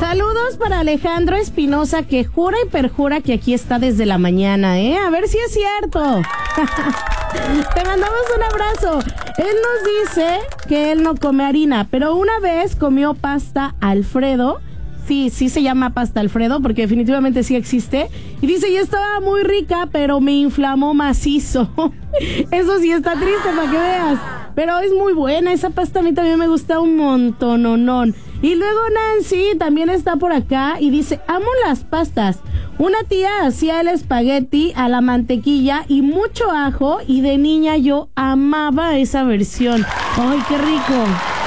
Saludos para Alejandro Espinosa, que jura y perjura que aquí está desde la mañana, ¿eh? A ver si es cierto. Te mandamos un abrazo. Él nos dice que él no come harina, pero una vez comió pasta Alfredo. Sí se llama pasta Alfredo, porque definitivamente sí existe. Y dice, ya estaba muy rica, pero me inflamó macizo. Eso sí está triste, para que veas. Pero es muy buena, esa pasta a mí también me gusta un montononón. Y luego Nancy también está por acá y dice, amo las pastas. Una tía hacía el espagueti a la mantequilla y mucho ajo, y de niña yo amaba esa versión. ¡Ay, qué rico!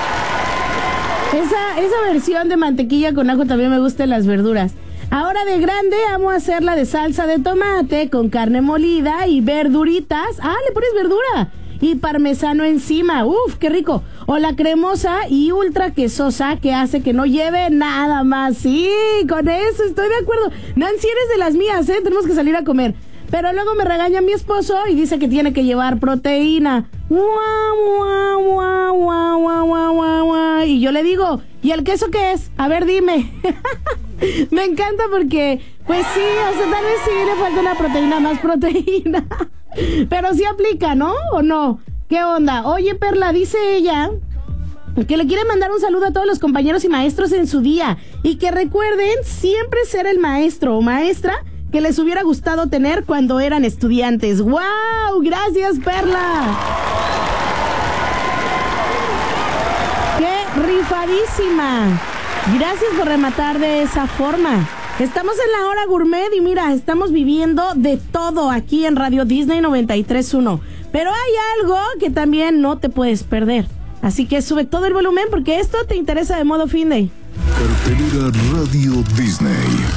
Esa versión de mantequilla con ajo también me gusta en las verduras. Ahora de grande amo hacerla de salsa de tomate con carne molida y verduritas. ¡Ah, le pones verdura! Y parmesano encima. ¡Uf, qué rico! O la cremosa y ultra quesosa que hace que no lleve nada más. Sí, con eso estoy de acuerdo. Nancy, eres de las mías, ¿eh? Tenemos que salir a comer. Pero luego me regaña mi esposo y dice que tiene que llevar proteína. Y yo le digo, ¿y el queso qué es? A ver, dime. Me encanta porque, pues sí, o sea, tal vez sí le falta una proteína, más proteína. Pero sí aplica, ¿no? ¿O no? ¿Qué onda? Oye, Perla, dice ella que le quiere mandar un saludo a todos los compañeros y maestros en su día. Y que recuerden siempre ser el maestro o maestra que les hubiera gustado tener cuando eran estudiantes. ¡Wow! ¡Gracias, Perla! ¡Qué rifadísima! Gracias por rematar de esa forma. Estamos en la hora gourmet y mira, estamos viviendo de todo aquí en Radio Disney 93.1. Pero hay algo que también no te puedes perder. Así que sube todo el volumen porque esto te interesa de modo fin de. Cartelera Radio Disney.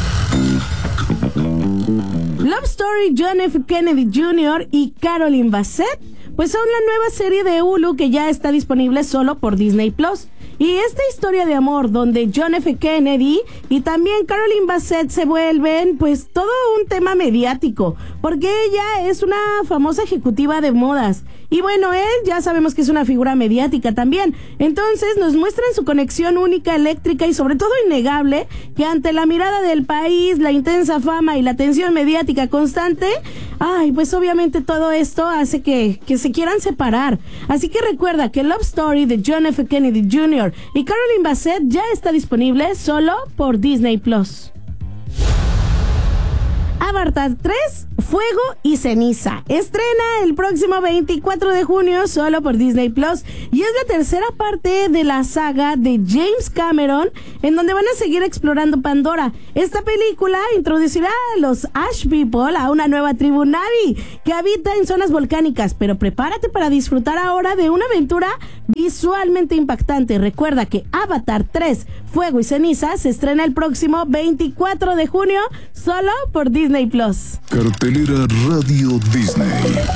Love Story, John F. Kennedy Jr. y Caroline Bassett, pues son la nueva serie de Hulu que ya está disponible solo por Disney Plus. Y esta historia de amor donde John F. Kennedy y también Caroline Bassett se vuelven pues todo un tema mediático, porque ella es una famosa ejecutiva de modas. Y bueno, él ya sabemos que es una figura mediática también. Entonces nos muestran su conexión única, eléctrica y sobre todo innegable, que ante la mirada del país, la intensa fama y la atención mediática constante, pues obviamente todo esto hace que se quieran separar. Así que recuerda que Love Story de John F. Kennedy Jr. y Caroline Bassett ya está disponible solo por Disney Plus. Avatar 3, Fuego y Ceniza. Estrena el próximo 24 de junio solo por Disney Plus y es la tercera parte de la saga de James Cameron, en donde van a seguir explorando Pandora. Esta película introducirá a los Ash People, a una nueva tribu Na'vi que habita en zonas volcánicas, pero prepárate para disfrutar ahora de una aventura visualmente impactante. Recuerda que Avatar 3, Fuego y Ceniza se estrena el próximo 24 de junio solo por Disney Plus. Cartelera Radio Disney.